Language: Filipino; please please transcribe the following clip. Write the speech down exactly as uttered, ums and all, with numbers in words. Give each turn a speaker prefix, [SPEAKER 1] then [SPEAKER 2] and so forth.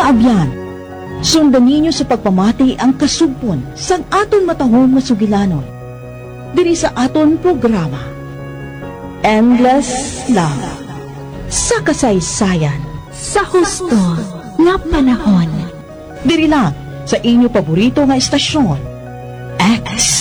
[SPEAKER 1] Kaabyan, sundan ninyo sa pagpamati ang kasugpon sang aton matahong masugilanon. Diri sa aton programa, Endless Love, sa kasaysayan,
[SPEAKER 2] Sa husto nga panahon.
[SPEAKER 1] diri lang sa inyo paborito nga istasyon, X